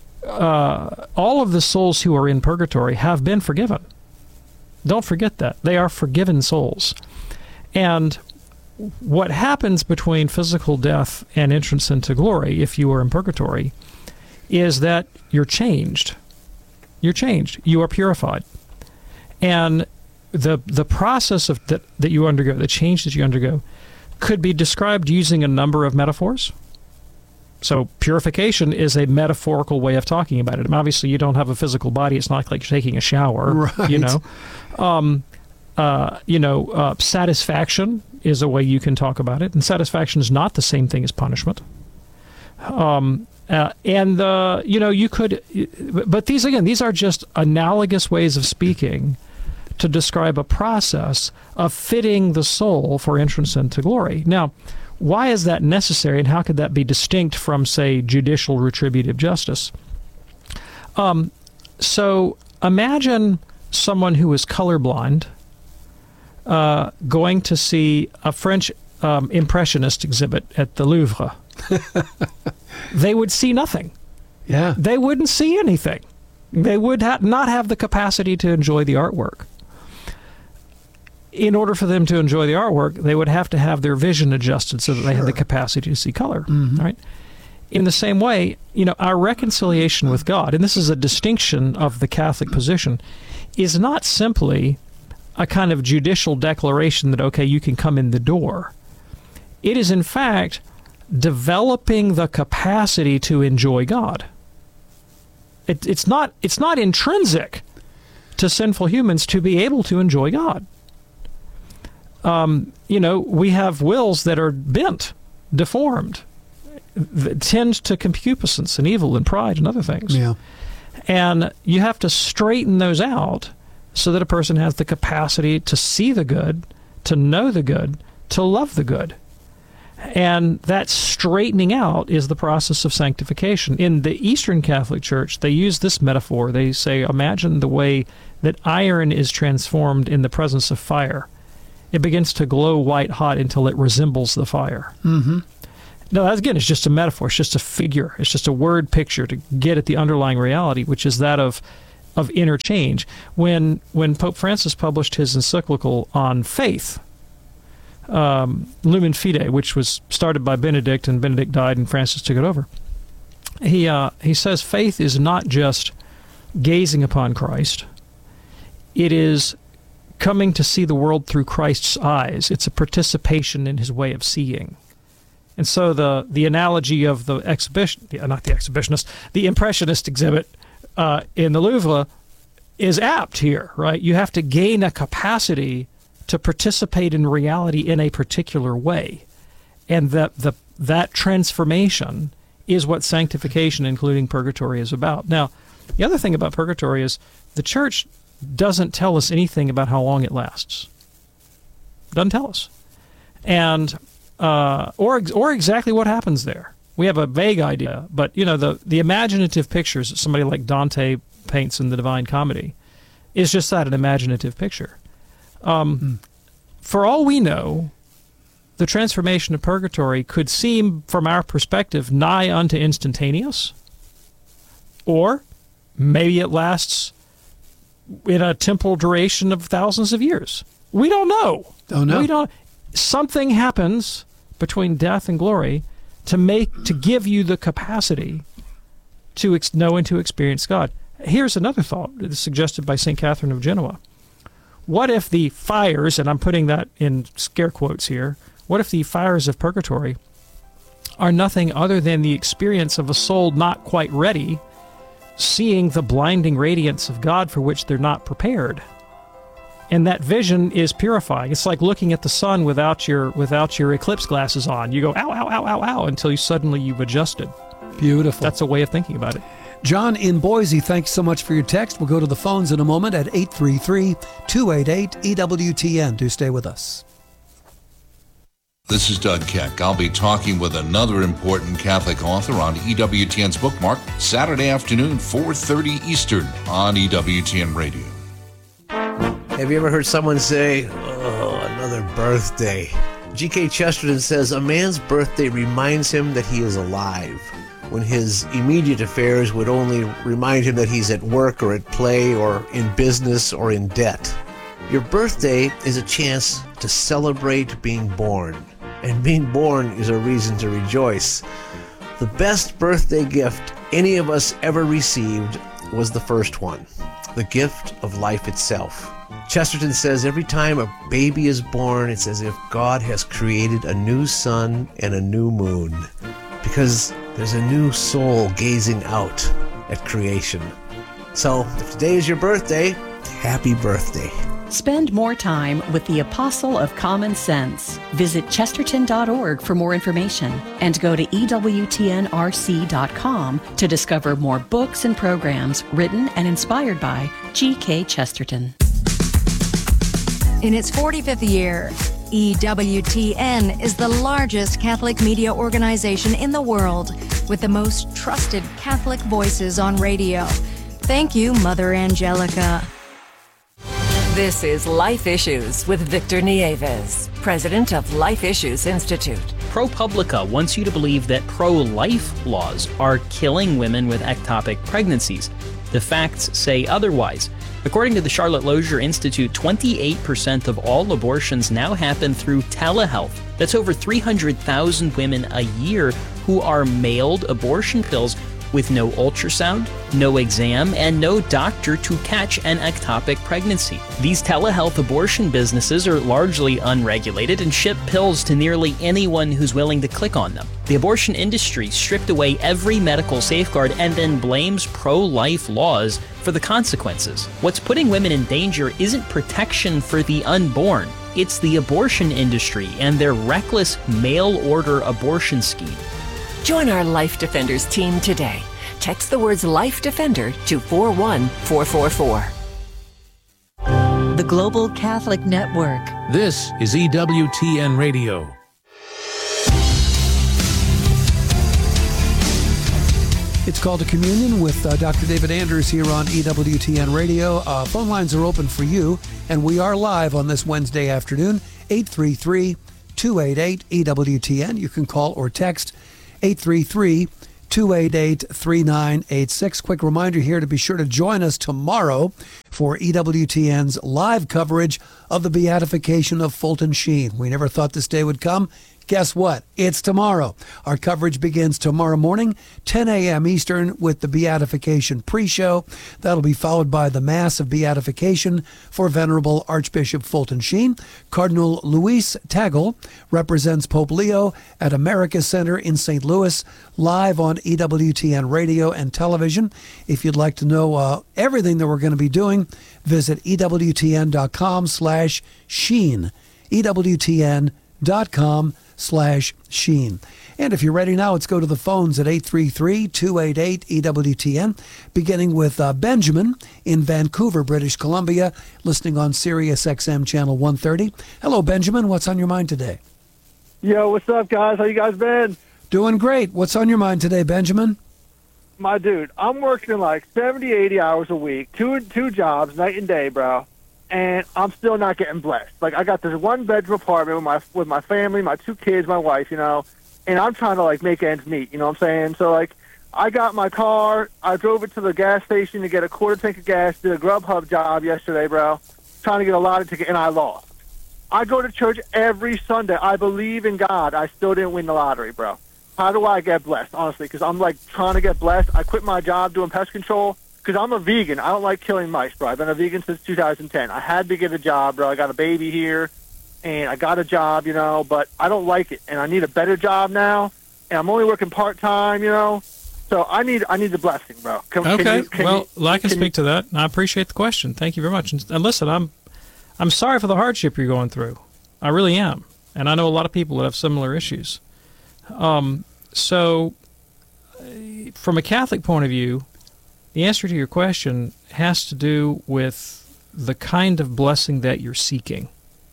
[SPEAKER 17] Uh, all of the souls who are in purgatory have been forgiven. Don't forget that. They are forgiven souls. And what happens between physical death and entrance into glory, if you are in purgatory, is that you're changed. You're changed. You are purified. And the the process of that, that you undergo, the change that you undergo, could be described using a number of metaphors. So purification is a metaphorical way of talking about it. I mean, obviously, you don't have a physical body. It's not like you're taking a shower,
[SPEAKER 16] right.
[SPEAKER 17] you know. Um, uh, you know, uh, satisfaction is a way you can talk about it. And satisfaction is not the same thing as punishment. Um, uh, and, uh, you know, you could... But these, again, these are just analogous ways of speaking to describe a process of fitting the soul for entrance into glory. Now, why is that necessary, and how could that be distinct from, say, judicial retributive justice? Um, so imagine someone who is colorblind uh, going to see a French um, Impressionist exhibit at the Louvre. They would see nothing.
[SPEAKER 16] Yeah.
[SPEAKER 17] They wouldn't see anything. They would ha- not have the capacity to enjoy the artwork. In order for them to enjoy the artwork, they would have to have their vision adjusted so that they had the capacity to see color.
[SPEAKER 16] Mm-hmm.
[SPEAKER 17] Right? In the same way, you know, our reconciliation with God, and this is a distinction of the Catholic position, is not simply a kind of judicial declaration that, okay, you can come in the door. It is, in fact, developing the capacity to enjoy God. It, it's not, it's not intrinsic to sinful humans to be able to enjoy God. Um, you know, we have wills that are bent, deformed, that tend to concupiscence and evil and pride and other things.
[SPEAKER 16] Yeah.
[SPEAKER 17] And you have to straighten those out so that a person has the capacity to see the good, to know the good, to love the good. And that straightening out is the process of sanctification. In the Eastern Catholic Church, they use this metaphor. They say, imagine the way that iron is transformed in the presence of fire. It begins to glow white hot until it resembles the fire.
[SPEAKER 16] Mm-hmm.
[SPEAKER 17] No, that, again, it's just a metaphor. It's just a figure. It's just a word picture to get at the underlying reality, which is that of of interchange. When when Pope Francis published his encyclical on faith, um, Lumen Fide, which was started by Benedict, and Benedict died and Francis took it over, he uh, he says faith is not just gazing upon Christ. It is coming to see the world through Christ's eyes. It's a participation in his way of seeing. And so the the analogy of the exhibition, not the exhibitionist, the Impressionist exhibit uh, in the Louvre is apt here, right? You have to gain a capacity to participate in reality in a particular way. And that the that transformation is what sanctification, including purgatory, is about. Now, the other thing about purgatory is the Church doesn't tell us anything about how long it lasts. Doesn't tell us. And uh, or or exactly what happens there. We have a vague idea, but you know the the imaginative pictures that somebody like Dante paints in the Divine Comedy is just that, an imaginative picture. Um, mm. For all we know, the transformation of purgatory could seem, from our perspective, nigh unto instantaneous, or maybe it lasts in a temporal duration of thousands of years. We don't know.
[SPEAKER 16] Don't know.
[SPEAKER 17] We don't. Something happens between death and glory to make to give you the capacity to ex- know and to experience God. Here's another thought that is suggested by Saint Catherine of Genoa. What if the fires, and I'm putting that in scare quotes here, what if the fires of purgatory are nothing other than the experience of a soul not quite ready, seeing the blinding radiance of God for which they're not prepared? And that vision is purifying. It's like looking at the sun without your without your eclipse glasses on. You go, ow, ow, ow, ow, ow, until you suddenly you've adjusted.
[SPEAKER 16] Beautiful.
[SPEAKER 17] That's a way of thinking about it.
[SPEAKER 16] John in Boise, thanks so much for your text. We'll go to the phones in a moment at eight three three, two eight eight, E W T N. Do stay with us.
[SPEAKER 18] This is Doug Keck. I'll be talking with another important Catholic author on E W T N's Bookmark Saturday afternoon, four thirty Eastern on E W T N Radio.
[SPEAKER 19] Have you ever heard someone say, oh, another birthday? G K Chesterton says, a man's birthday reminds him that he is alive, when his immediate affairs would only remind him that he's at work or at play or in business or in debt. Your birthday is a chance to celebrate being born, and being born is a reason to rejoice. The best birthday gift any of us ever received was the first one, the gift of life itself. Chesterton says every time a baby is born, it's as if God has created a new sun and a new moon, because there's a new soul gazing out at creation. So, if today is your birthday, happy birthday.
[SPEAKER 20] Spend more time with the Apostle of Common Sense. Visit chesterton dot org for more information and go to E W T N R C dot com to discover more books and programs written and inspired by G K Chesterton.
[SPEAKER 21] In its forty-fifth year, E W T N is the largest Catholic media organization in the world with the most trusted Catholic voices on radio. Thank you, Mother Angelica.
[SPEAKER 22] This is Life Issues with Victor Nieves, president of Life Issues Institute.
[SPEAKER 23] ProPublica wants you to believe that pro-life laws are killing women with ectopic pregnancies. The facts say otherwise. According to the Charlotte Lozier Institute, twenty-eight percent of all abortions now happen through telehealth. That's over three hundred thousand women a year who are mailed abortion pills with no ultrasound, no exam, and no doctor to catch an ectopic pregnancy. These telehealth abortion businesses are largely unregulated and ship pills to nearly anyone who's willing to click on them. The abortion industry stripped away every medical safeguard and then blames pro-life laws for the consequences. What's putting women in danger isn't protection for the unborn. It's the abortion industry and their reckless mail-order abortion scheme.
[SPEAKER 22] Join our Life Defenders team today. Text the words Life Defender to four one four four four.
[SPEAKER 24] The Global Catholic Network.
[SPEAKER 25] This is E W T N Radio.
[SPEAKER 16] It's Called to Communion with uh, Doctor David Anders here on E W T N Radio. Uh, phone lines are open for you, and we are live on this Wednesday afternoon, eight three three, two eight eight, E W T N. You can call or text eight three three, two eight eight, three nine eight six. Quick reminder here to be sure to join us tomorrow for E W T N's live coverage of the beatification of Fulton Sheen. We never thought this day would come. Guess what? It's tomorrow. Our coverage begins tomorrow morning, ten a.m. Eastern, with the Beatification pre-show. That'll be followed by the Mass of Beatification for Venerable Archbishop Fulton Sheen. Cardinal Luis Tagle represents Pope Leo at America Center in Saint Louis, live on E W T N radio and television. If you'd like to know uh, everything that we're going to be doing, visit E W T N dot com slash Sheen. E W T N dot com slash Sheen. And if you're ready now, let's go to the phones at eight three three, two eight eight, E W T N, beginning with uh, Benjamin in Vancouver, British Columbia, listening on Sirius X M channel one thirty. Hello, Benjamin. What's on your mind today?
[SPEAKER 1] Yo, what's up, guys? How you guys been?
[SPEAKER 16] Doing great. What's on your mind today, Benjamin?
[SPEAKER 1] My dude, I'm working like seventy, eighty hours a week, two two jobs, night and day, bro. And I'm still not getting blessed. Like, I got this one-bedroom apartment with my with my family, my two kids, my wife, you know, and I'm trying to, like, make ends meet, you know what I'm saying? So, like, I got my car, I drove it to the gas station to get a quarter tank of gas, did a Grubhub job yesterday, bro, trying to get a lottery ticket, and I lost. I go to church every Sunday. I believe in God. I still didn't win the lottery, bro. How do I get blessed, honestly? Because I'm, like, trying to get blessed. I quit my job doing pest control. Because I'm a vegan. I don't like killing mice, bro. I've been a vegan since two thousand ten. I had to get a job, bro. I got a baby here, and I got a job, you know, but I don't like it, and I need a better job now, and I'm only working part-time, you know, so I need I need the blessing, bro. Can,
[SPEAKER 17] okay,
[SPEAKER 1] can you, can
[SPEAKER 17] well,
[SPEAKER 1] you,
[SPEAKER 17] I can,
[SPEAKER 1] can
[SPEAKER 17] speak
[SPEAKER 1] you,
[SPEAKER 17] to that, and I appreciate the question. Thank you very much. And, and listen, I'm I'm sorry for the hardship you're going through. I really am, and I know a lot of people that have similar issues. Um, so, from a Catholic point of view, the answer to your question has to do with the kind of blessing that you're seeking.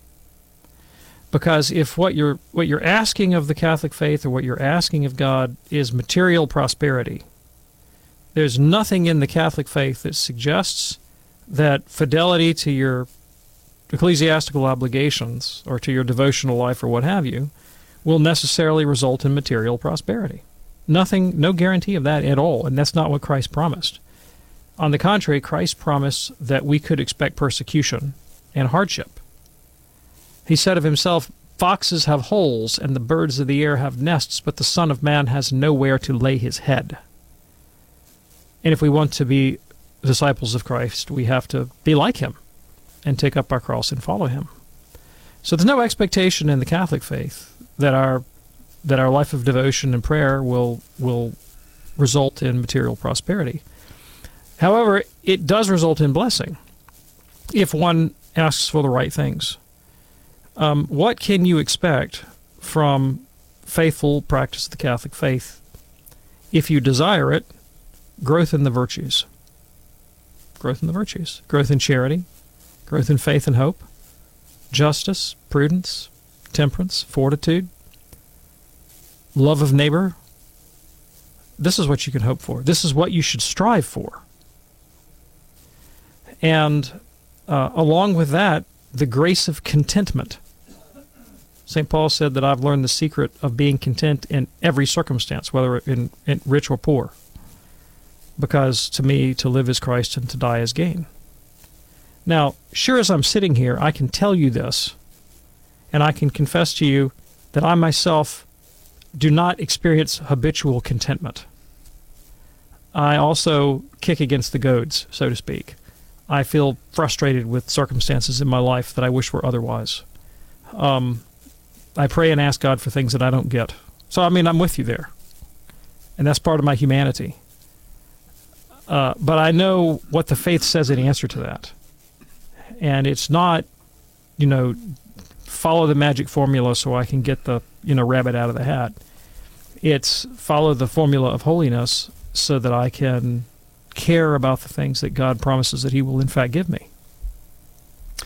[SPEAKER 17] Because if what you're what you're asking of the Catholic faith or what you're asking of God is material prosperity, there's nothing in the Catholic faith that suggests that fidelity to your ecclesiastical obligations or to your devotional life or what have you will necessarily result in material prosperity. Nothing, no guarantee of that at all, and that's not what Christ promised. On the contrary, Christ promised that we could expect persecution and hardship. He said of himself, "Foxes have holes and the birds of the air have nests, but the Son of Man has nowhere to lay his head." And if we want to be disciples of Christ, we have to be like him and take up our cross and follow him. So there's no expectation in the Catholic faith that our that our life of devotion and prayer will will result in material prosperity. However, it does result in blessing if one asks for the right things. Um, what can you expect from faithful practice of the Catholic faith? If you desire it, growth in the virtues. Growth in the virtues. Growth in charity, growth in faith and hope, justice, prudence, temperance, fortitude, love of neighbor. This is what you can hope for. This is what you should strive for. And uh, along with that, the grace of contentment. Saint Paul said that I've learned the secret of being content in every circumstance, whether in, in rich or poor, because to me, to live is Christ and to die is gain. Now, sure as I'm sitting here, I can tell you this, and I can confess to you that I myself do not experience habitual contentment. I also kick against the goads, so to speak. I feel frustrated with circumstances in my life that I wish were otherwise. Um, I pray and ask God for things that I don't get. So, I mean, I'm with you there. And that's part of my humanity. Uh, but I know what the faith says in answer to that. And it's not, you know, follow the magic formula so I can get the, you know, rabbit out of the hat. It's follow the formula of holiness so that I can care about the things that God promises that he will in fact give me.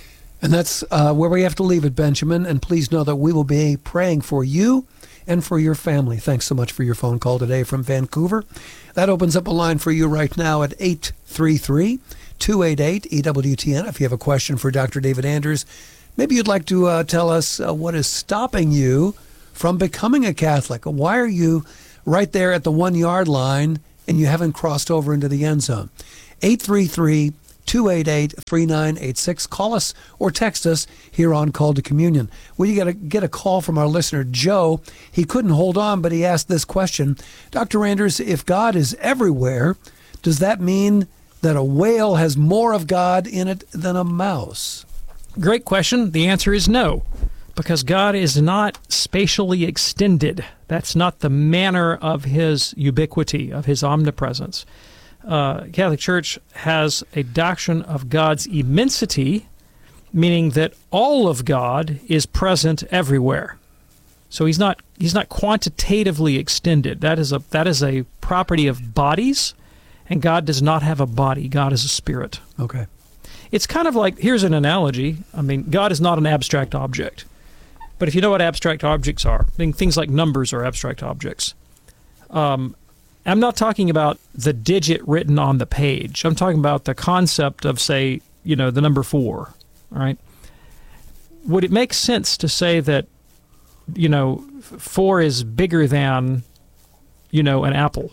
[SPEAKER 16] And that's uh, where we have to leave it, Benjamin. And please know that we will be praying for you and for your family. Thanks so much for your phone call today from Vancouver. That opens up a line for you right now at eight three three, two eight eight, E W T N. If you have a question for Doctor David Anders, maybe you'd like to uh, tell us uh, what is stopping you from becoming a Catholic. Why are you right there at the one-yard line and you haven't crossed over into the end zone? eight three three, two eight eight, three nine eight six. Call us or text us here on Call to Communion. We got to get a call from our listener, Joe. He couldn't hold on, but he asked this question. Doctor Anders, if God is everywhere, does that mean that a whale has more of God in it than a mouse?
[SPEAKER 17] Great question. The answer is no, because God is not spatially extended. That's not the manner of his ubiquity, of his omnipresence. Uh, Catholic Church has a doctrine of God's immensity, meaning that all of God is present everywhere. So he's not he's not quantitatively extended. That is a that is a property of bodies, and God does not have a body. God is a spirit.
[SPEAKER 16] Okay.
[SPEAKER 17] It's kind of like, here's an analogy. I mean, God is not an abstract object. But if you know what abstract objects are, I mean, things like numbers are abstract objects. Um, I'm not talking about the digit written on the page. I'm talking about the concept of, say, you know, the number four, all right? Would it make sense to say that, you know, four is bigger than, you know, an apple?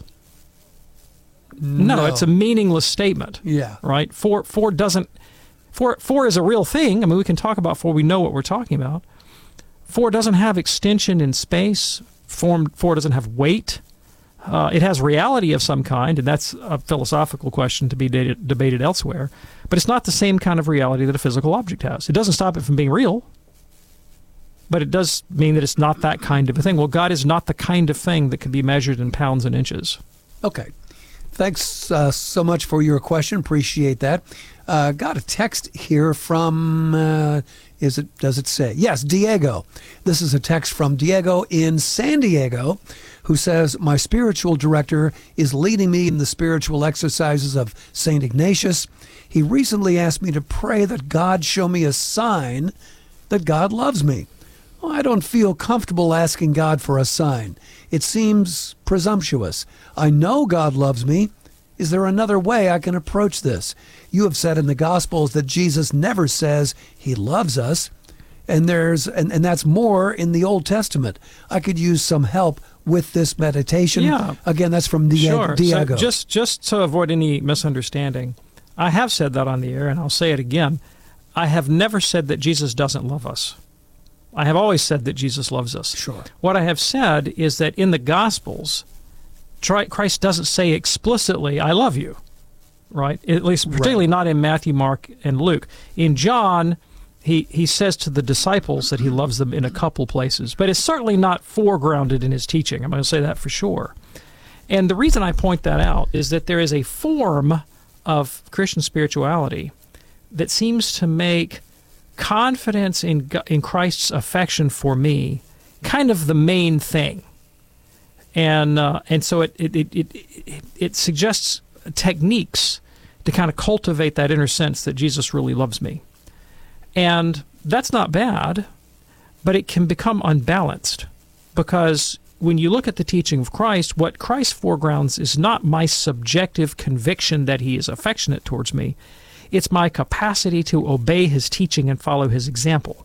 [SPEAKER 17] No,
[SPEAKER 16] No.
[SPEAKER 17] it's a meaningless statement.
[SPEAKER 16] Yeah.
[SPEAKER 17] Right? Four four doesn't four four is a real thing. I mean, we can talk about four, we know what we're talking about. Four doesn't have extension in space. Form four doesn't have weight. Uh, it has reality of some kind, and that's a philosophical question to be debated, debated elsewhere. But it's not the same kind of reality that a physical object has. It doesn't stop it from being real, but it does mean that it's not that kind of a thing. Well, God is not the kind of thing that can be measured in pounds and inches.
[SPEAKER 16] Okay. Thanks uh, so much for your question. Appreciate that. Uh, got a text here from, uh, is it, does it say? Yes, Diego. This is a text from Diego in San Diego, who says, my spiritual director is leading me in the spiritual exercises of Saint Ignatius. He recently asked me to pray that God show me a sign that God loves me. Well, I don't feel comfortable asking God for a sign. It seems presumptuous. I know God loves me. Is there another way I can approach this? You have said in the Gospels that Jesus never says he loves us, and there's and, and that's more in the Old Testament. I could use some help with this meditation.
[SPEAKER 17] Yeah.
[SPEAKER 16] Again, that's from Diego.
[SPEAKER 17] Sure.
[SPEAKER 16] Diego.
[SPEAKER 17] So just, just to avoid any misunderstanding, I have said that on the air, and I'll say it again. I have never said that Jesus doesn't love us. I have always said that Jesus loves us.
[SPEAKER 16] Sure.
[SPEAKER 17] What I have said is that in the Gospels, Christ doesn't say explicitly, I love you, right? At least particularly right. Not in Matthew, Mark, and Luke. In John, he, he says to the disciples that he loves them in a couple places, but it's certainly not foregrounded in his teaching. I'm going to say that for sure. And the reason I point that out is that there is a form of Christian spirituality that seems to make confidence in in Christ's affection for me kind of the main thing, and uh, and so it it, it it it suggests techniques to kind of cultivate that inner sense that Jesus really loves me, and that's not bad, but it can become unbalanced because when you look at the teaching of Christ, what Christ foregrounds is not my subjective conviction that he is affectionate towards me. It's my capacity to obey his teaching and follow his example.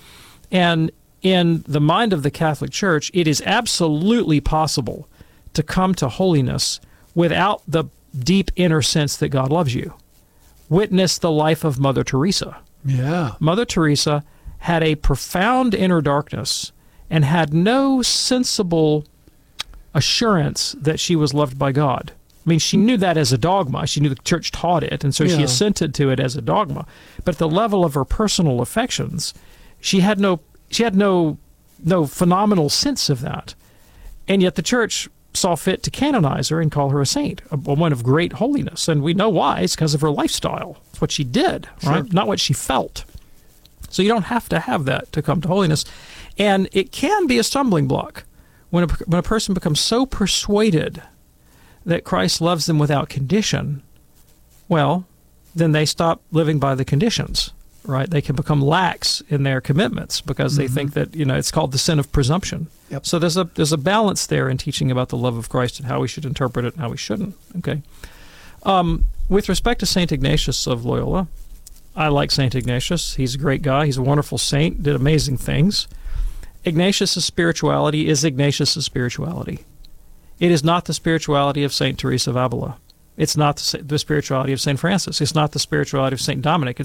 [SPEAKER 17] And in the mind of the Catholic Church, it is absolutely possible to come to holiness without the deep inner sense that God loves you. Witness the life of Mother Teresa.
[SPEAKER 16] Yeah.
[SPEAKER 17] Mother Teresa had a profound inner darkness and had no sensible assurance that she was loved by God. I mean, she knew that as a dogma. She knew the church taught it, and so yeah. she assented to it as a dogma. But at the level of her personal affections, she had no she had no no phenomenal sense of that. And yet the church saw fit to canonize her and call her a saint, a woman of great holiness. And we know why. It's because of her lifestyle. It's what she did,
[SPEAKER 16] sure.
[SPEAKER 17] right? Not what she felt. So you don't have to have that to come to holiness. And it can be a stumbling block when a, when a person becomes so persuaded that Christ loves them without condition. Well, then they stop living by the conditions. right? They can become lax in their commitments because they
[SPEAKER 16] Mhm.
[SPEAKER 17] think that, you know, it's called the sin of presumption.
[SPEAKER 16] Yep.
[SPEAKER 17] So there's a there's a balance there in teaching about the love of Christ and how we should interpret it and how we shouldn't. Okay. Um, with respect to Saint Ignatius of Loyola, I like Saint Ignatius. He's a great guy. He's a wonderful saint, did amazing things. Ignatius' spirituality is Ignatius' spirituality. It is not the spirituality of Saint Teresa of Avila. It's not the, the spirituality of Saint Francis. It's not the spirituality of Saint Dominic.